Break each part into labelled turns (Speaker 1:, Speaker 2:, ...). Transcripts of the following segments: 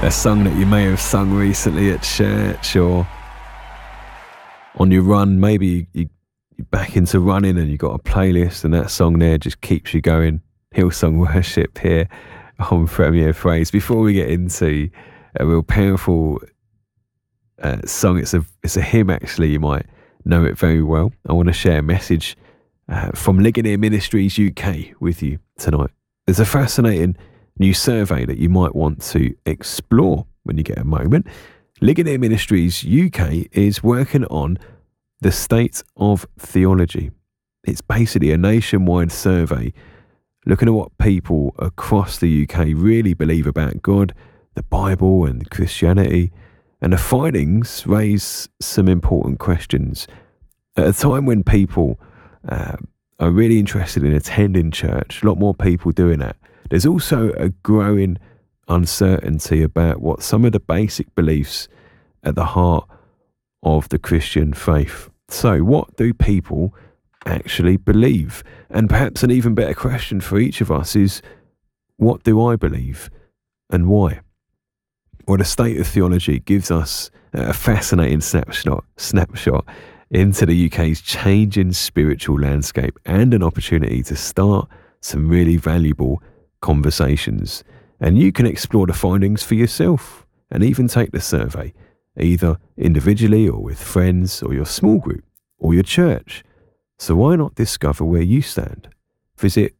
Speaker 1: A song that you may have sung recently at church or on your run. Maybe you're back into running and you've got a playlist and that song there just keeps you going. Hillsong Worship here on Premier Praise. Before we get into a real powerful song, it's a hymn actually, you might know it very well. I want to share a message from Ligonier Ministries UK with you tonight. There's a fascinating new survey that you might want to explore when you get a moment. Ligonier Ministries UK is working on the state of theology. It's basically a nationwide survey looking at what people across the UK really believe about God, the Bible and Christianity, and the findings raise some important questions. At a time when people are really interested in attending church, a lot more people doing that, there's also a growing uncertainty about what some of the basic beliefs at the heart of the Christian faith. So what do people actually believe? And perhaps an even better question for each of us is, what do I believe and why? Well, the state of theology gives us a fascinating snapshot into the UK's changing spiritual landscape and an opportunity to start some really valuable conversations. And you can explore the findings for yourself and even take the survey, either individually or with friends or your small group or your church. So why not discover where you stand? Visit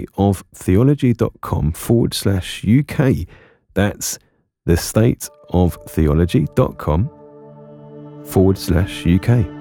Speaker 1: thestateoftheology.com/UK. That's thestateoftheology.com/UK.